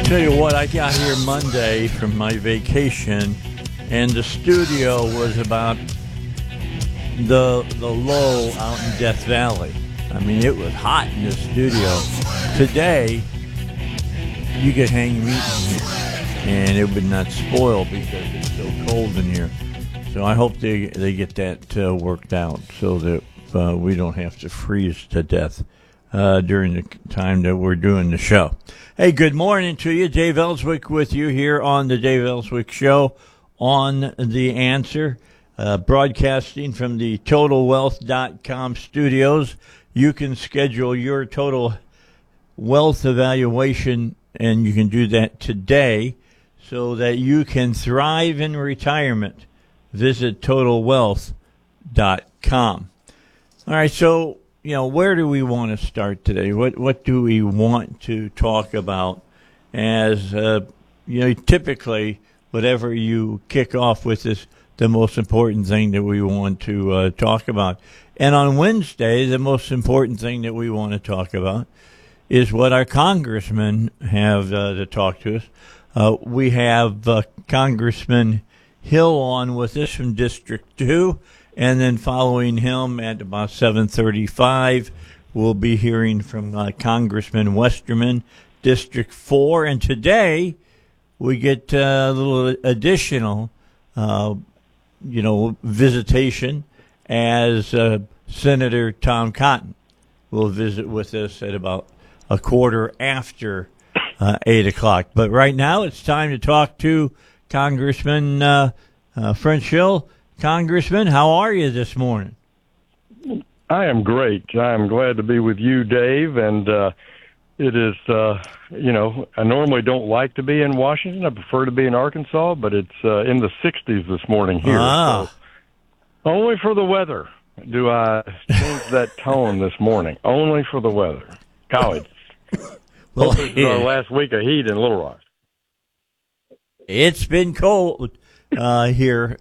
Tell you what, I got here Monday from my vacation, and the studio was about the low out in Death Valley. I mean, it was hot in the studio. Today, you could hang meat in here, and it would not spoil because it's so cold in here. So I hope they get that worked out so that we don't have to freeze to death during the time that we're doing the show. Hey, good morning to you. Dave Ellswick with you here on the Dave Ellswick Show on The Answer, broadcasting from the TotalWealth.com studios. You can schedule your total wealth evaluation, and you can do that today so that you can thrive in retirement. Visit TotalWealth.com. All right, so where do we want to start today? What do we want to talk about? As typically, whatever you kick off with is the most important thing that we want to talk about. And on Wednesday, the most important thing that we want to talk about is what our congressmen have to talk to us. We have Congressman Hill on with us from District 2. And then following him at about 7:35, we'll be hearing from Congressman Westerman, District 4. And today, we get a little additional, visitation as Senator Tom Cotton will visit with us at about a quarter after 8 o'clock. But right now, it's time to talk to Congressman French Hill. Congressman, how are you this morning? I am great. I'm glad to be with you, Dave. And it is, I normally don't like to be in Washington. I prefer to be in Arkansas, but it's in the 60s this morning here. So only for the weather do I change that tone this morning. Only for the weather. College. Well, this is our last week of heat in Little Rock. It's been cold here.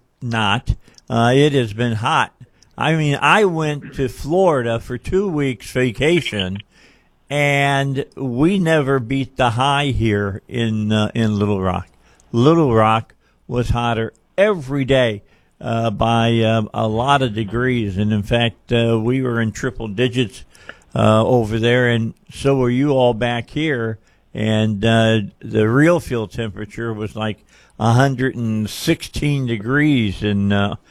It has been hot. I mean, I went to Florida for 2 weeks vacation, and we never beat the high here in Little Rock. Little Rock was hotter every day by a lot of degrees, and in fact, we were in triple digits over there, and so were you all back here. And the real field temperature was like 116 degrees in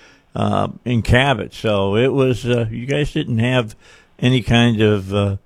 Cabot. So it was, you guys didn't have any kind of,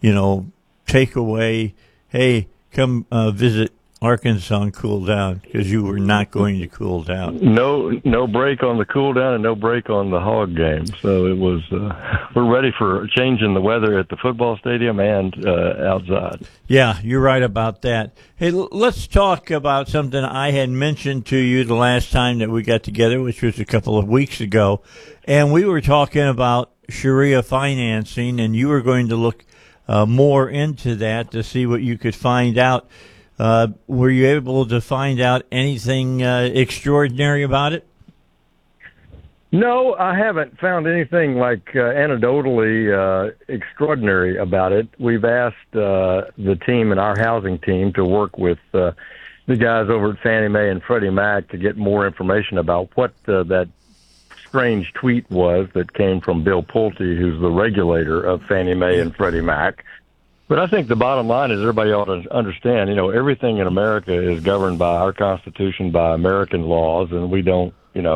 takeaway, hey, come visit Arkansas and cool down, because you were not going to cool down. No break on the cool down and no break on the hog game. So it was, we're ready for a change in the weather at the football stadium and outside. Yeah, you're right about that. Hey, let's talk about something I had mentioned to you the last time that we got together, which was a couple of weeks ago. And we were talking about Sharia financing, and you were going to look more into that to see what you could find out. Were you able to find out anything extraordinary about it? No, I haven't found anything like anecdotally extraordinary about it. We've asked the team and our housing team to work with the guys over at Fannie Mae and Freddie Mac to get more information about what that strange tweet was that came from Bill Pulte, who's the regulator of Fannie Mae and Freddie Mac. But I think the bottom line is everybody ought to understand, everything in America is governed by our Constitution, by American laws, and we don't,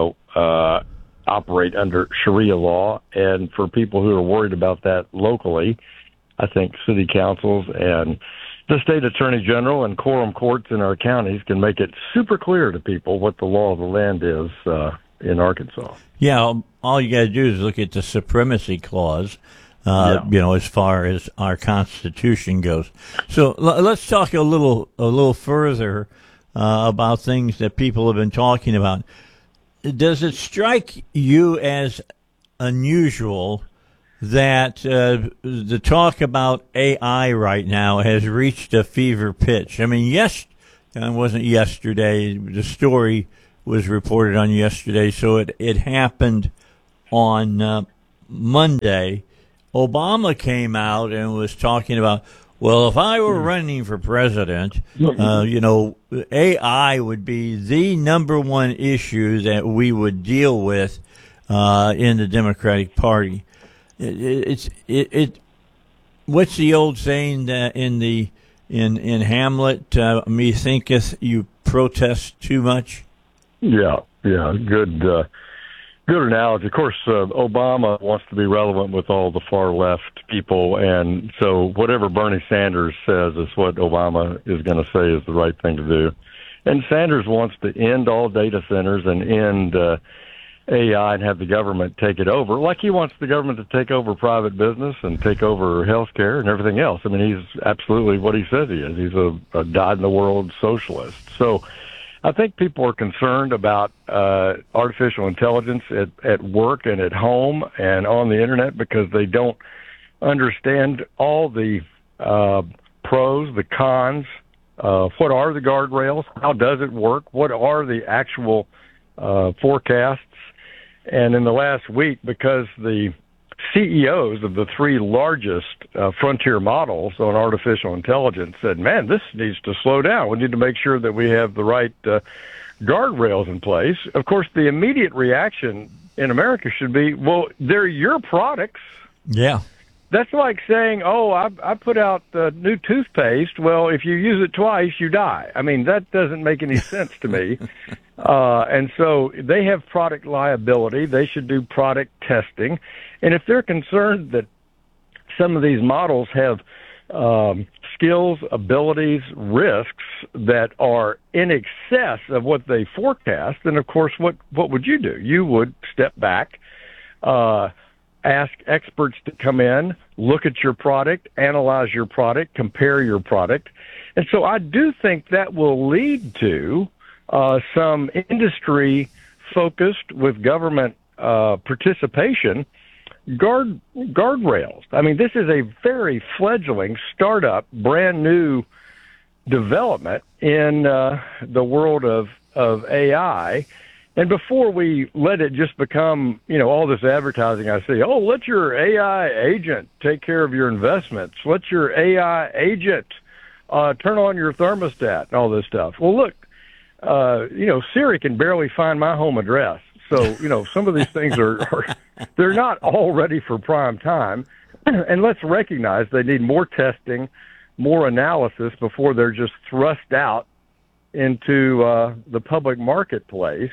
operate under Sharia law. And for people who are worried about that locally, I think city councils and the state attorney general and quorum courts in our counties can make it super clear to people what the law of the land is in Arkansas. Yeah, all you got to do is look at the supremacy clause. As far as our Constitution goes. So let's talk a little further about things that people have been talking about. Does it strike you as unusual that the talk about AI right now has reached a fever pitch? I mean, it wasn't yesterday. The story was reported on yesterday, so it happened on Monday. Obama came out and was talking about, Well, if I were running for president, AI would be the number one issue that we would deal with in the Democratic Party. What's the old saying that in Hamlet? Me thinketh you protest too much. Yeah, good analogy. Of course, Obama wants to be relevant with all the far left people, and so whatever Bernie Sanders says is what Obama is going to say is the right thing to do. And Sanders wants to end all data centers and end AI and have the government take it over, like he wants the government to take over private business and take over healthcare and everything else. I mean, he's absolutely what he says he is. He's a dyed-in-the-world socialist. So I think people are concerned about artificial intelligence at work and at home and on the internet because they don't understand all the pros, the cons. What are the guardrails? How does it work? What are the actual forecasts? And in the last week, because the CEOs of the three largest frontier models on artificial intelligence said, man, this needs to slow down. We need to make sure that we have the right guardrails in place. Of course, the immediate reaction in America should be, well, they're your products. Yeah. That's like saying, oh, I put out new toothpaste. Well, if you use it twice, you die. I mean, that doesn't make any sense to me. And so they have product liability. They should do product testing. And if they're concerned that some of these models have skills, abilities, risks that are in excess of what they forecast, then, of course, what would you do? You would step back, ask experts to come in, look at your product, analyze your product, compare your product. And so I do think that will lead to some industry focused with government participation guardrails. I mean, this is a very fledgling startup, brand new development in the world of AI. And before we let it just become, all this advertising I see, oh, let your AI agent take care of your investments. Let your AI agent turn on your thermostat and all this stuff. Well, look, Siri can barely find my home address. So, some of these things they're not all ready for prime time. And let's recognize they need more testing, more analysis before they're just thrust out into the public marketplace.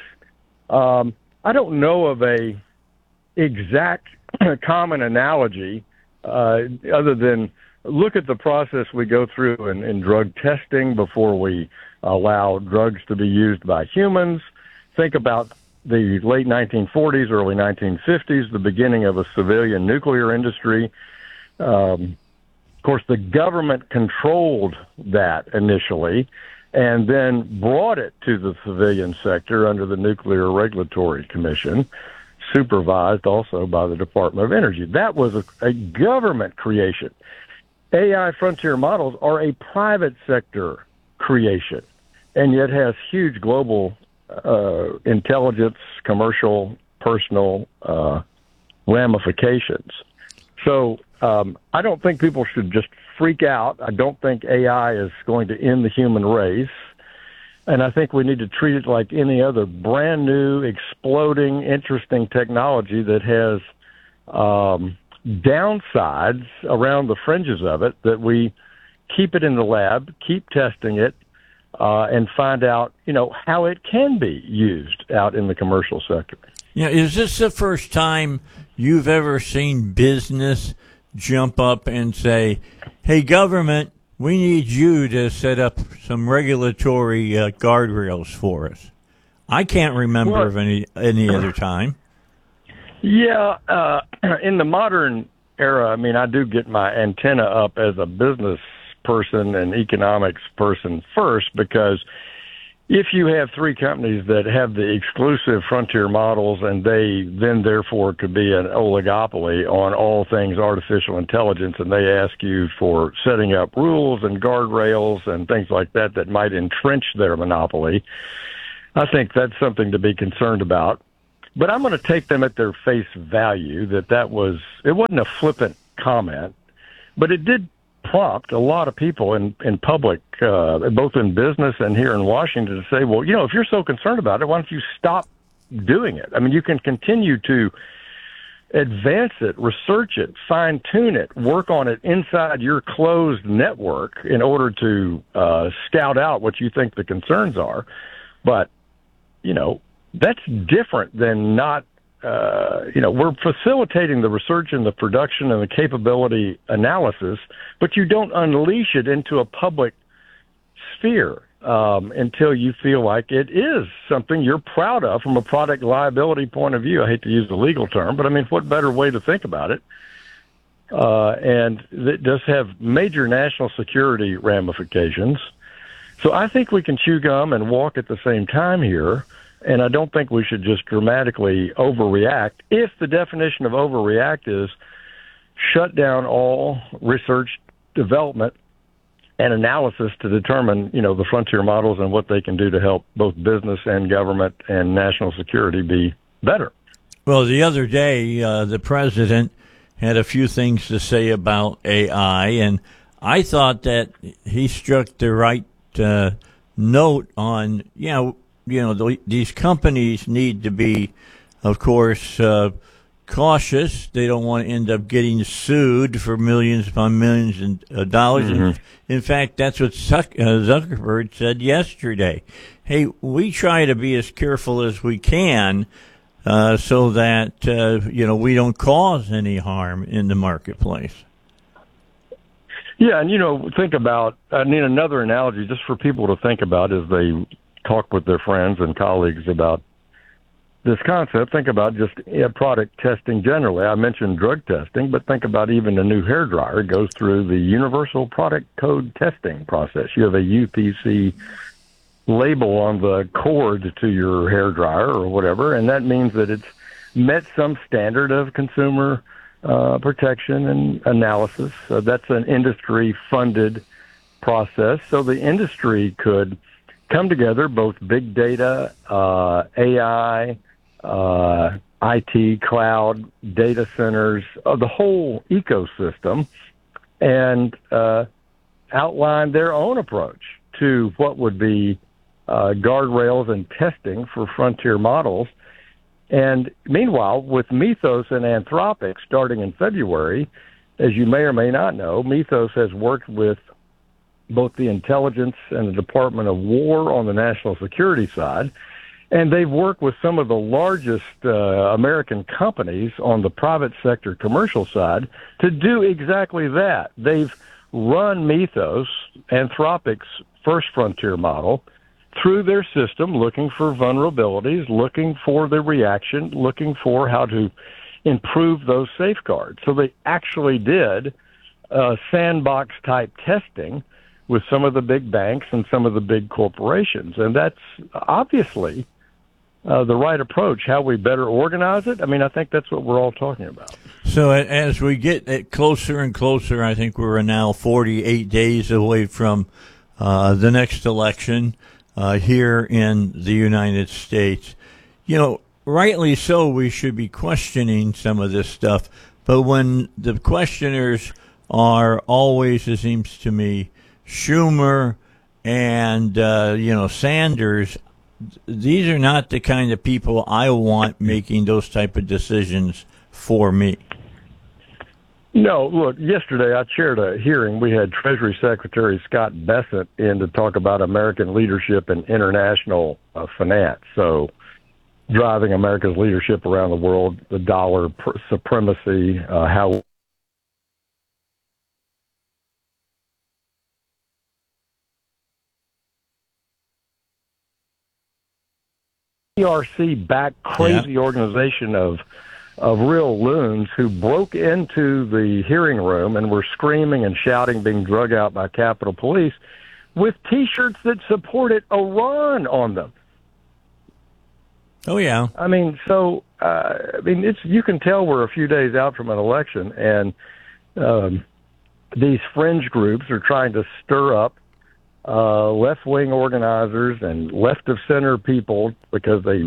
I don't know of a exact common analogy other than look at the process we go through in drug testing before we allow drugs to be used by humans. Think about the late 1940s, early 1950s, the beginning of a civilian nuclear industry. Of course, the government controlled that initially and then brought it to the civilian sector under the Nuclear Regulatory Commission, supervised also by the Department of Energy. That was a government creation. AI frontier models are a private sector creation, and yet has huge global intelligence, commercial, personal ramifications. So I don't think people should just freak out. I don't think AI is going to end the human race. And I think we need to treat it like any other brand new, exploding, interesting technology that has downsides around the fringes of it, that we keep it in the lab, keep testing it, and find out, how it can be used out in the commercial sector. Yeah, is this the first time you've ever seen business jump up and say, hey, government, we need you to set up some regulatory guardrails for us? I can't remember of any other time. Yeah, in the modern era, I mean, I do get my antenna up as a business person and economics person first, because if you have three companies that have the exclusive frontier models and they then therefore could be an oligopoly on all things artificial intelligence, and they ask you for setting up rules and guardrails and things like that that might entrench their monopoly, I think that's something to be concerned about. But I'm going to take them at their face value that it wasn't a flippant comment, but it did prompt a lot of people in public, both in business and here in Washington, to say, well, if you're so concerned about it, why don't you stop doing it? I mean, you can continue to advance it, research it, fine-tune it, work on it inside your closed network in order to scout out what you think the concerns are. But, that's different than not, we're facilitating the research and the production and the capability analysis, but you don't unleash it into a public sphere until you feel like it is something you're proud of from a product liability point of view. I hate to use the legal term, but I mean, what better way to think about it? And it does have major national security ramifications. So I think we can chew gum and walk at the same time here. And I don't think we should just dramatically overreact. If the definition of overreact is shut down all research, development, and analysis to determine, the frontier models and what they can do to help both business and government and national security be better. Well, the other day, the president had a few things to say about AI, and I thought that he struck the right note on, these companies need to be, of course, cautious. They don't want to end up getting sued for millions upon millions of dollars. Mm-hmm. In fact, that's what Zuckerberg said yesterday. Hey, we try to be as careful as we can so that, we don't cause any harm in the marketplace. Yeah, and, think about, another analogy just for people to think about as they talk with their friends and colleagues about this concept. Think about just product testing generally. I mentioned drug testing, but think about even a new hairdryer. It goes through the Universal Product Code testing process. You have a UPC label on the cord to your hairdryer or whatever, and that means that it's met some standard of consumer protection and analysis. That's an industry-funded process. So the industry could come together, both big data, AI, IT, cloud, data centers, the whole ecosystem, and outline their own approach to what would be guardrails and testing for frontier models. And meanwhile, with Mythos and Anthropic starting in February, as you may or may not know, Mythos has worked with both the intelligence and the Department of War on the national security side, and they've worked with some of the largest American companies on the private sector commercial side to do exactly that. They've run Mythos, Anthropic's first frontier model, through their system, looking for vulnerabilities, looking for the reaction, looking for how to improve those safeguards. So they actually did sandbox-type testing with some of the big banks and some of the big corporations. And that's obviously the right approach. How we better organize it, I think that's what we're all talking about. So as we get closer and closer, I think we're now 48 days away from the next election here in the United States. Rightly so, we should be questioning some of this stuff. But when the questioners are always, it seems to me, Schumer and, Sanders, these are not the kind of people I want making those type of decisions for me. No, look, yesterday I chaired a hearing. We had Treasury Secretary Scott Bessent in to talk about American leadership in international finance. So driving America's leadership around the world, the dollar supremacy, how ERC-backed crazy organization of real loons who broke into the hearing room and were screaming and shouting, being drug out by Capitol Police with T-shirts that supported Iran on them. Oh, yeah. It's you can tell we're a few days out from an election, and these fringe groups are trying to stir up left-wing organizers and left-of-center people because they,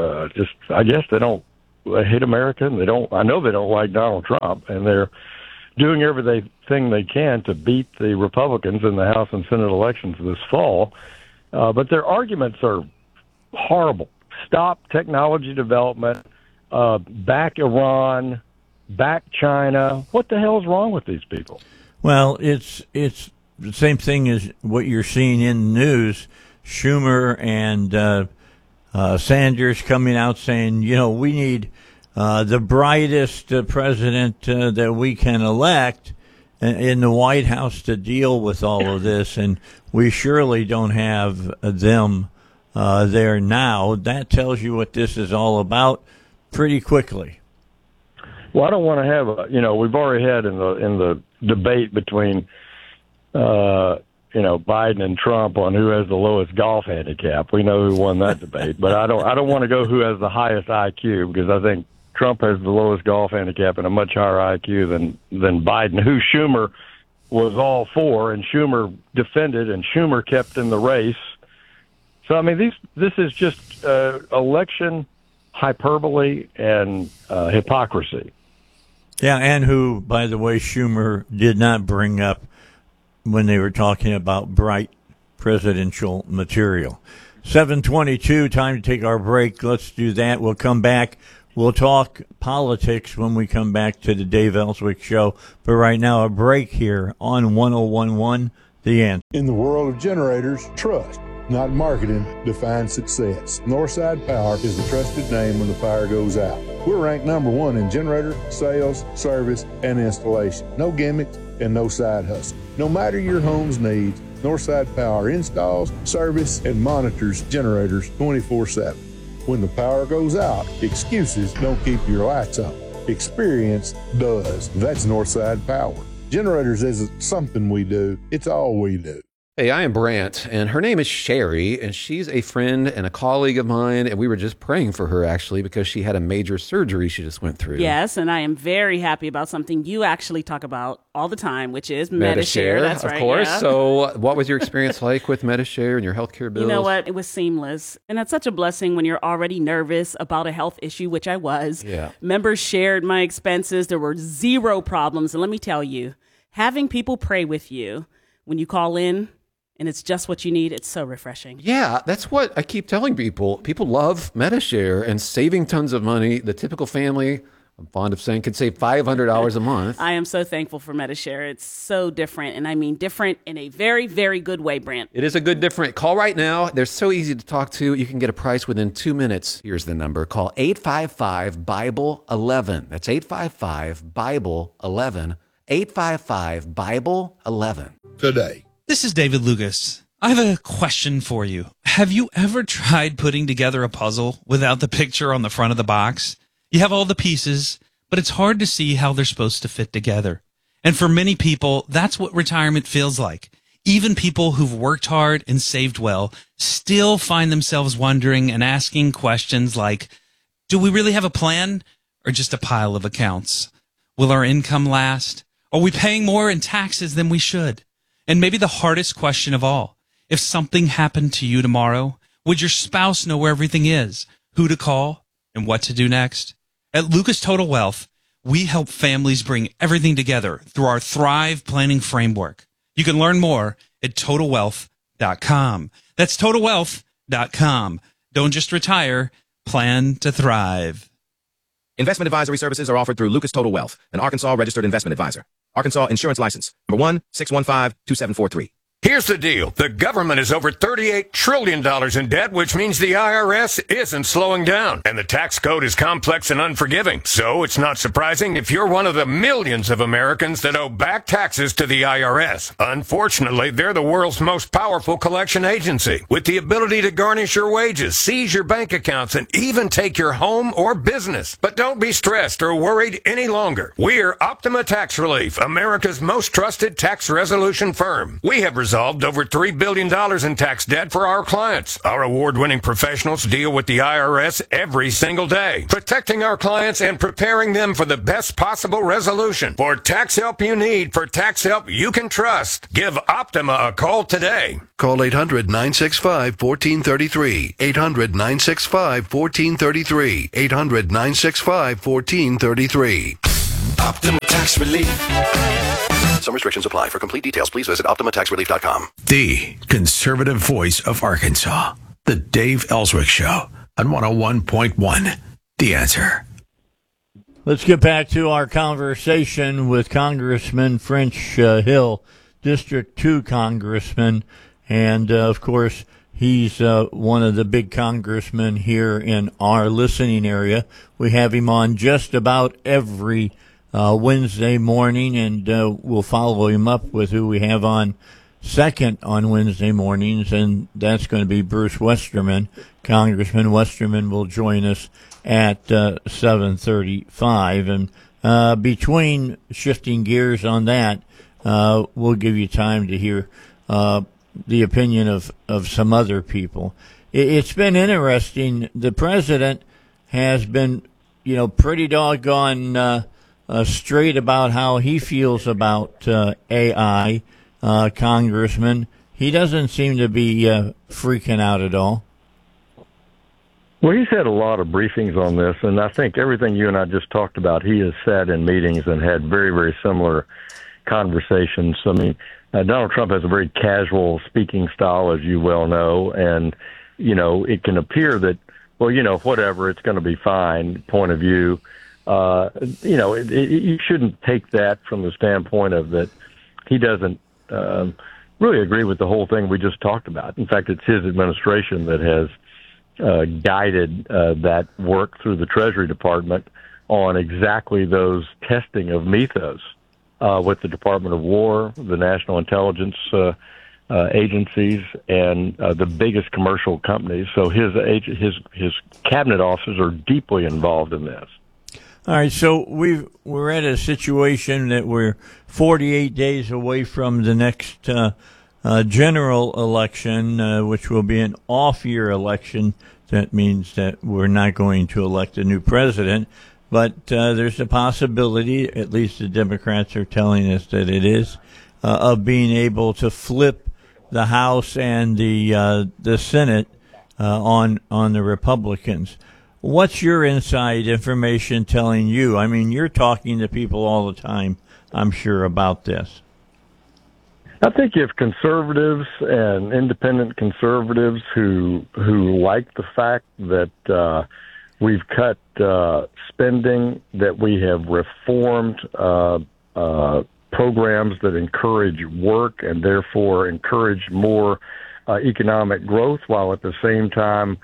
I guess they hate America, and I know they don't like Donald Trump, and they're doing everything they can to beat the Republicans in the House and Senate elections this fall. But their arguments are horrible. Stop technology development, back Iran, back China. What the hell is wrong with these people? Well, it's the same thing as what you're seeing in the news. Schumer and Sanders coming out saying, we need the brightest president that we can elect in the White House to deal with all of this, and we surely don't have them there now. That tells you what this is all about pretty quickly. Well, I don't want to have we've already had in the debate between Biden and Trump on who has the lowest golf handicap. We know who won that debate, but I don't want to go who has the highest IQ, because I think Trump has the lowest golf handicap and a much higher IQ than Biden, who Schumer was all for, and Schumer defended, and Schumer kept in the race. So, I mean, this is just election hyperbole and hypocrisy. Yeah, and who, by the way, Schumer did not bring up when they were talking about bright presidential material. 7:22, time to take our break. Let's do that. We'll come back. We'll talk politics when we come back to the Dave Ellswick Show. But right now, a break here on 101.1 The Answer. In the world of generators, trust, not marketing, defines success. Northside Power is the trusted name when the power goes out. We're ranked #1 in generator, sales, service, and installation. No gimmicks and no side hustle. No matter your home's needs, Northside Power installs, service, and monitors generators 24/7. When the power goes out, excuses don't keep your lights on. Experience does. That's Northside Power. Generators isn't something we do, it's all we do. Hey, I am Brant, and her name is Sherry, and she's a friend and a colleague of mine, and we were just praying for her, actually, because she had a major surgery she just went through. Yes, and I am very happy about something you actually talk about all the time, which is Medi-Share. That's right, of course. Yeah. So what was your experience like with Medi-Share and your healthcare bills? You know what? It was seamless, and that's such a blessing when you're already nervous about a health issue, which I was. Yeah. Members shared my expenses. There were zero problems, and let me tell you, having people pray with you when you call in, and it's just what you need, it's so refreshing. Yeah, that's what I keep telling people. People love Medi-Share and saving tons of money. The typical family, I'm fond of saying, could save $500 a month. I am so thankful for Medi-Share. It's so different, and I mean different in a very, very good way, Brant. It is a good different. Call right now. They're so easy to talk to. You can get a price within 2 minutes. Here's the number. Call 855-BIBLE-11. That's 855-BIBLE-11. 855-BIBLE-11. Today. This is David Lucas. I have a question for you. Have you ever tried putting together a puzzle without the picture on the front of the box? You have all the pieces, but it's hard to see how they're supposed to fit together. And for many people, that's what retirement feels like. Even people who've worked hard and saved well still find themselves wondering and asking questions like, do we really have a plan or just a pile of accounts? Will our income last? Are we paying more in taxes than we should? And maybe the hardest question of all, if something happened to you tomorrow, would your spouse know where everything is, who to call, and what to do next? At Lucas Total Wealth, we help families bring everything together through our Thrive Planning Framework. You can learn more at TotalWealth.com. That's TotalWealth.com. Don't just retire, plan to thrive. Investment advisory services are offered through Lucas Total Wealth, an Arkansas registered investment advisor. Arkansas Insurance License, number 1-615-2743. Here's the deal. The government is over $38 trillion in debt, which means the IRS isn't slowing down. And the tax code is complex and unforgiving. So it's not surprising if you're one of the millions of Americans that owe back taxes to the IRS. Unfortunately, they're the world's most powerful collection agency, with the ability to garnish your wages, seize your bank accounts, and even take your home or business. But don't be stressed or worried any longer. We're Optima Tax Relief, America's most trusted tax resolution firm. We have resolved over $3 billion in tax debt for our clients. Our award-winning professionals deal with the IRS every single day, protecting our clients and preparing them for the best possible resolution. For tax help you need, for tax help you can trust, give Optima a call today. Call 800-965-1433. 800-965-1433. 800-965-1433. Optima Tax Relief. Some restrictions apply. For complete details, please visit OptimaTaxRelief.com. The conservative voice of Arkansas. The Dave Ellswick Show on 101.1. The Answer. Let's get back to our conversation with Congressman French Hill, District 2 Congressman. And, of course, he's one of the big congressmen here in our listening area. We have him on just about every Wednesday morning, and we'll follow him up with who we have on second on Wednesday mornings, and that's going to be Bruce Westerman. Congressman Westerman will join us at 7:35, and between shifting gears on that, we'll give you time to hear the opinion of some other people. It's been interesting. The president has been, pretty doggone straight about how he feels about AI, Congressman. He doesn't seem to be freaking out at all. Well, he's had a lot of briefings on this, and I think everything you and I just talked about, he has sat in meetings and had very, very similar conversations. I mean, Donald Trump has a very casual speaking style, as you well know, and, it can appear that, whatever, it's going to be fine, point of view. You shouldn't take that from the standpoint of that he doesn't really agree with the whole thing we just talked about. In fact, it's his administration that has guided that work through the Treasury Department on exactly those testing of mythos with the Department of War, the National Intelligence agencies, and the biggest commercial companies. So his cabinet officers are deeply involved in this. All right, so we're at a situation that we're 48 days away from the next general election, which will be an off-year election. That means that we're not going to elect a new president, but there's a possibility, at least the Democrats are telling us that it is, of being able to flip the House and the Senate on the Republicans. What's your inside information telling you? I mean, you're talking to people all the time, I'm sure, about this. I think if conservatives and independent conservatives who like the fact that we've cut spending, that we have reformed programs that encourage work and therefore encourage more economic growth, while at the same time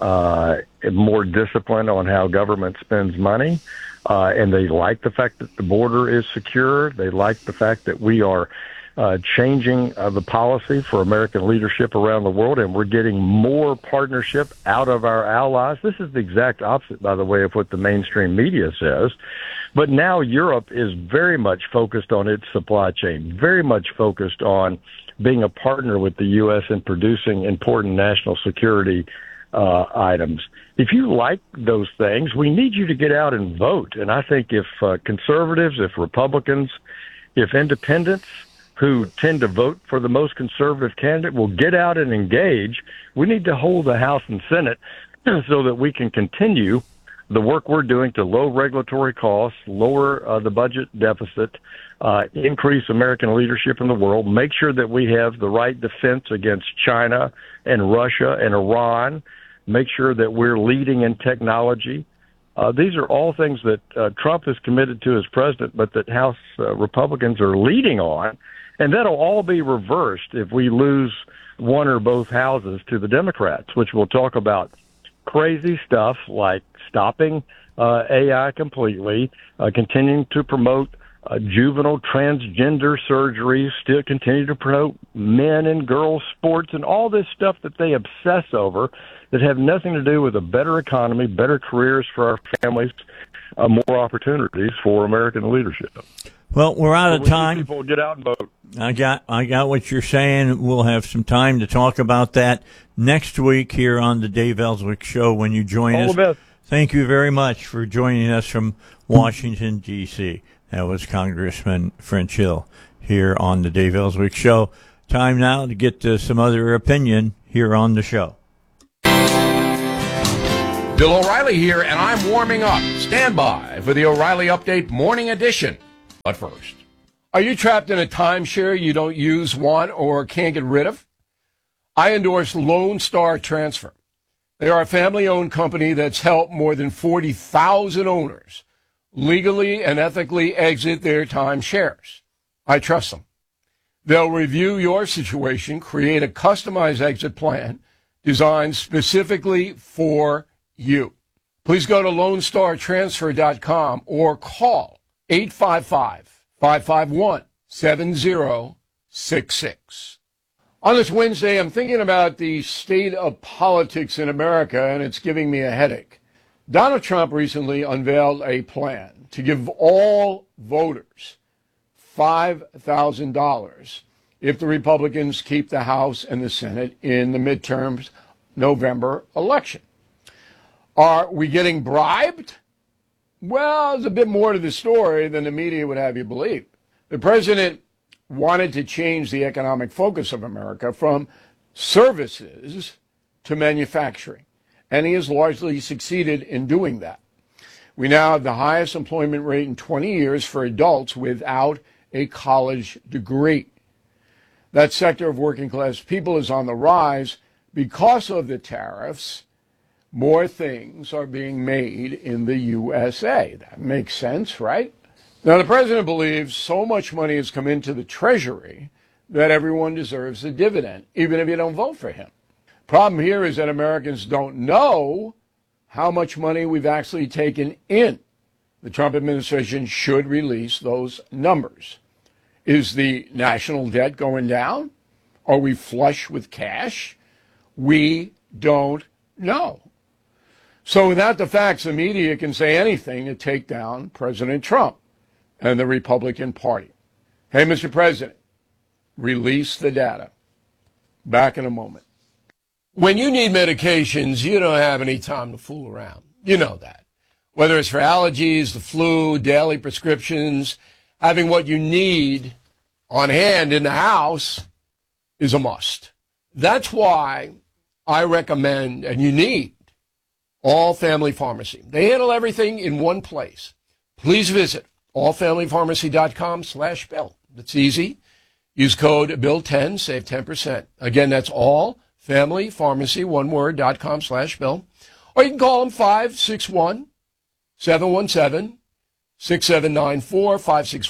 more discipline on how government spends money, and they like the fact that the border is secure. They like the fact that we are changing the policy for American leadership around the world, and we're getting more partnership out of our allies. This is the exact opposite, by the way, of what the mainstream media says. But now Europe is very much focused on its supply chain, very much focused on being a partner with the U.S. in producing important national security items. If you like those things, we need you to get out and vote. And I think if conservatives, if Republicans, if independents who tend to vote for the most conservative candidate will get out and engage, we need to hold the House and Senate so that we can continue the work we're doing to lower regulatory costs, lower the budget deficit, increase American leadership in the world, make sure that we have the right defense against China and Russia and Iran, make sure that we're leading in technology. These are all things that Trump is committed to as president, but that House Republicans are leading on. And that'll all be reversed if we lose one or both houses to the Democrats, which will talk about crazy stuff like stopping AI completely, continuing to promote juvenile transgender surgery, still continue to promote men and girls sports, and all this stuff that they obsess over that have nothing to do with a better economy, better careers for our families, more opportunities for American leadership. Well, we're out of time. People get out and vote. I got what you're saying. We'll have some time to talk about that next week here on the Dave Ellswick Show when you join us. All the best. Thank you very much for joining us from Washington, D.C. That was Congressman French Hill here on the Dave Ellswick Show. Time now to get to some other opinion here on the show. Bill O'Reilly here, and I'm warming up. Stand by for the O'Reilly Update Morning Edition. But first, are you trapped in a timeshare you don't use, want, or can't get rid of? I endorse Lone Star Transfer. They are a family-owned company that's helped more than 40,000 owners legally and ethically exit their timeshares. I trust them. They'll review your situation, create a customized exit plan designed specifically for you. Please go to LoneStarTransfer.com or call 855-551-7066. On this Wednesday, I'm thinking about the state of politics in America, and it's giving me a headache. Donald Trump recently unveiled a plan to give all voters $5,000 if the Republicans keep the House and the Senate in the midterms November election. Are we getting bribed? Well, there's a bit more to the story than the media would have you believe. The president wanted to change the economic focus of America from services to manufacturing, and he has largely succeeded in doing that. We now have the highest employment rate in 20 years for adults without a college degree. That sector of working class people is on the rise because of the tariffs. More things are being made in the USA. That makes sense, right? Now, the president believes so much money has come into the Treasury that everyone deserves a dividend, even if you don't vote for him. Problem here is that Americans don't know how much money we've actually taken in. The Trump administration should release those numbers. Is the national debt going down? Are we flush with cash? We don't know. So without the facts, the media can say anything to take down President Trump and the Republican Party. Hey, Mr. President, release the data. Back in a moment. When you need medications, you don't have any time to fool around. You know that. Whether it's for allergies, the flu, daily prescriptions, having what you need on hand in the house is a must. That's why I recommend, and you need, All Family Pharmacy. They handle everything in one place. Please visit allfamilypharmacy.com/Bill. It's easy. Use code BILL10, save 10%. Again, that's allfamilypharmacy, one word, .com/Bill. Or you can call them 561-717-6794,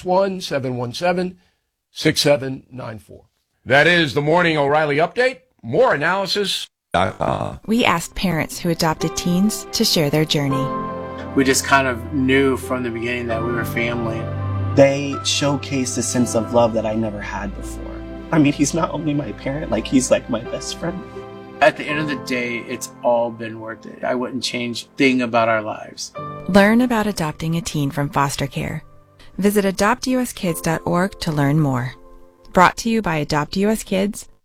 561-717-6794. That is the Morning O'Reilly Update. More analysis. We asked parents who adopted teens to share their journey. We just kind of knew from the beginning that we were family. They showcased a sense of love that I never had before. I mean, he's not only my parent, he's like my best friend. At the end of the day, it's all been worth it. I wouldn't change a thing about our lives. Learn about adopting a teen from foster care. Visit adoptuskids.org to learn more. Brought to you by Adopt US Kids,